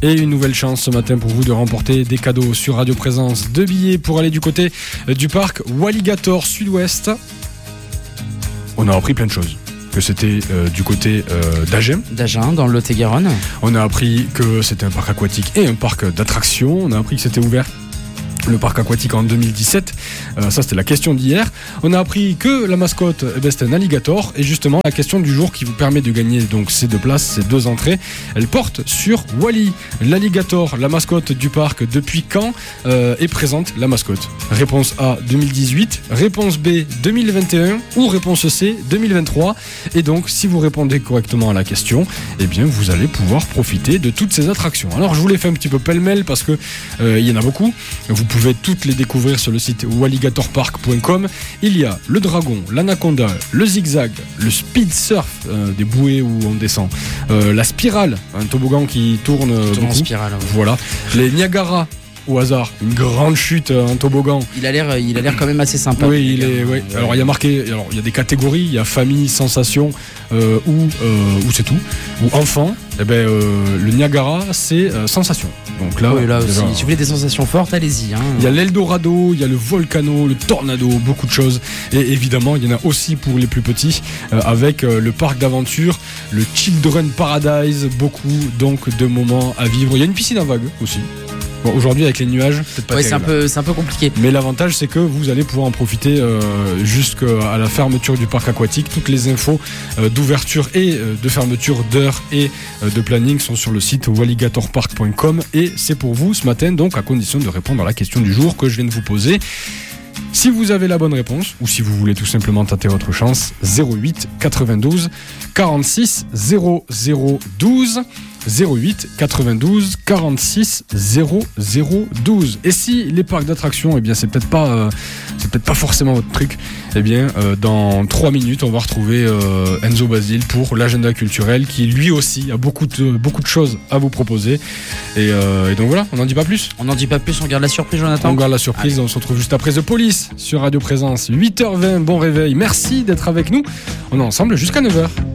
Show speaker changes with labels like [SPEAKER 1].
[SPEAKER 1] Et une nouvelle chance ce matin pour vous de remporter des cadeaux sur Radio Présence. 2 billets pour aller du côté du parc Walligator Sud-Ouest. On a appris plein de choses. Que c'était du côté d'Agen.
[SPEAKER 2] D'Agen, dans le Lot-et-Garonne.
[SPEAKER 1] On a appris que c'était un parc aquatique et un parc d'attractions. On a appris que c'était ouvert. Le parc aquatique en 2017, ça c'était la question d'hier. On a appris que la mascotte c'est un alligator. Et justement la question du jour qui vous permet de gagner donc ces 2 places, ces 2 entrées, elle porte sur Wally. L'alligator, la mascotte du parc, depuis quand est présente la mascotte? Réponse A 2018, réponse B 2021 ou réponse C 2023. Et donc si vous répondez correctement à la question, eh bien vous allez pouvoir profiter de toutes ces attractions. Alors je vous les fais un petit peu pêle-mêle parce que il y en a beaucoup. Vous pouvez toutes les découvrir sur le site walligatorpark.com. Il y a le dragon, l'anaconda, le zigzag, le speed surf, des bouées où on descend, la spirale, un toboggan qui tourne beaucoup.
[SPEAKER 2] En spirale, ouais.
[SPEAKER 1] Voilà. Les Niagara, au hasard, une grande chute en toboggan.
[SPEAKER 2] Il a l'air quand même assez sympa.
[SPEAKER 1] Oui, oui. Alors il y a marqué, il y a des catégories, il y a famille, sensation, ou c'est tout, ou enfant. Le Niagara c'est sensation. Donc là,
[SPEAKER 2] oui, là aussi, si vous voulez des sensations fortes, allez-y.
[SPEAKER 1] Il y a l'Eldorado, il y a le Volcano, le Tornado, beaucoup de choses. Et évidemment, il y en a aussi pour les plus petits, avec le parc d'aventure, le Children Paradise, beaucoup donc de moments à vivre. Il y a une piscine à vagues aussi. Bon, aujourd'hui avec les nuages, peut-être pas terrible.
[SPEAKER 2] C'est un peu compliqué.
[SPEAKER 1] Mais l'avantage c'est que vous allez pouvoir en profiter jusqu'à la fermeture du parc aquatique. Toutes les infos d'ouverture et de fermeture d'heures et de planning sont sur le site walligatorpark.com. Et c'est pour vous ce matin, donc à condition de répondre à la question du jour que je viens de vous poser. Si vous avez la bonne réponse, ou si vous voulez tout simplement tenter votre chance, 08 92 46 00 12, 08 92 46 00 12. Et si les parcs d'attractions, c'est peut-être pas forcément votre truc, dans 3 minutes, on va retrouver Enzo Basile pour l'agenda culturel qui lui aussi a beaucoup de choses à vous proposer. Et donc voilà, on n'en dit pas plus.
[SPEAKER 2] On garde la surprise, Jonathan.
[SPEAKER 1] On garde la surprise. Allez. On se retrouve juste après The Police sur Radio Présence, 8h20, bon réveil. Merci d'être avec nous. On est ensemble jusqu'à 9h.